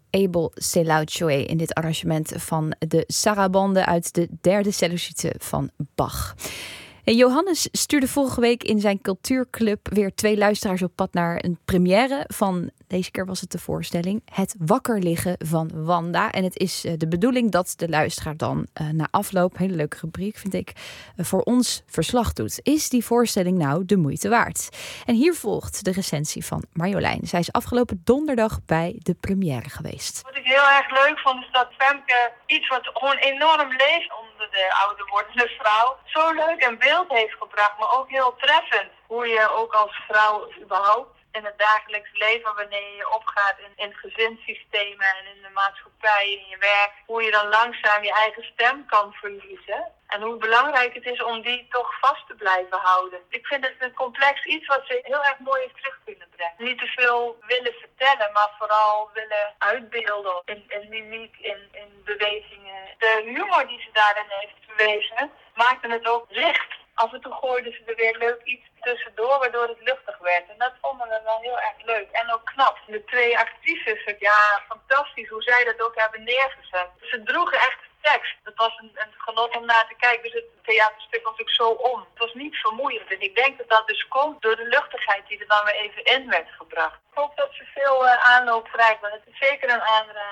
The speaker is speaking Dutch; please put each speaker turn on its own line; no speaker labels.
Abel Selautchoe in dit arrangement van de Sarabande uit de derde Seleucide van Bach. En Johannes stuurde vorige week in zijn cultuurclub weer 2 luisteraars op pad naar een première van, deze keer was het de voorstelling, Het wakker liggen van Wanda. En het is de bedoeling dat de luisteraar dan na afloop, hele leuke rubriek vind ik, voor ons verslag doet. Is die voorstelling nou de moeite waard? En hier volgt de recensie van Marjolein. Zij is afgelopen donderdag bij de première geweest.
Wat ik heel erg leuk vond is dat Femke iets wat gewoon enorm leeft onder de ouder wordende vrouw zo leuk in beeld heeft gebracht, maar ook heel treffend. Hoe je ook als vrouw überhaupt in het dagelijks leven, wanneer je opgaat in gezinssystemen en in de maatschappij, in je werk, hoe je dan langzaam je eigen stem kan verliezen. En hoe belangrijk het is om die toch vast te blijven houden. Ik vind het een complex iets wat ze heel erg mooi heeft terug kunnen brengen. Niet te veel willen vertellen, maar vooral willen uitbeelden in mimiek, in bewegingen. De humor die ze daarin heeft verwezen, maakte het ook licht. Af en toe gooiden ze er weer leuk iets tussendoor, waardoor het luchtig werd. En dat vonden we wel heel erg leuk. En ook knap. De 2 actrices, ja, fantastisch hoe zij dat ook hebben neergezet. Ze droegen echt tekst. Het was een genot om naar te kijken. Dus het theaterstuk was ook zo om. Het was niet vermoeiend. En ik denk dat dat dus komt door de luchtigheid die er dan weer even in werd gebracht. Ik hoop dat ze veel aanloop krijgt, maar het is zeker een aanrader.